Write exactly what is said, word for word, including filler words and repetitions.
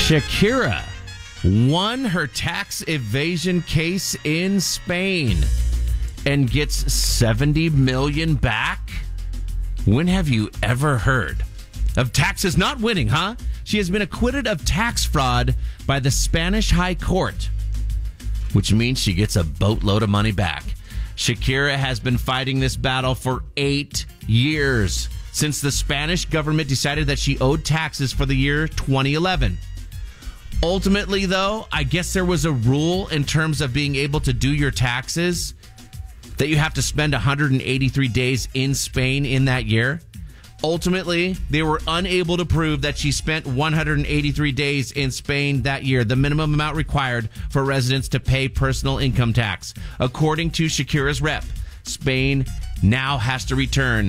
Shakira won her tax evasion case in Spain and gets seventy million dollars back. When have you ever heard of taxes not winning, huh? She has been acquitted of tax fraud by the Spanish High Court, which means she gets a boatload of money back. Shakira has been fighting this battle for eight years, since the Spanish government decided that she owed taxes for the year twenty eleven. Ultimately, though, I guess there was a rule in terms of being able to do your taxes that you have to spend one hundred eighty-three days in Spain in that year. Ultimately, they were unable to prove that she spent one hundred eighty-three days in Spain that year, the minimum amount required for residents to pay personal income tax. According to Shakira's rep, Spain now has to return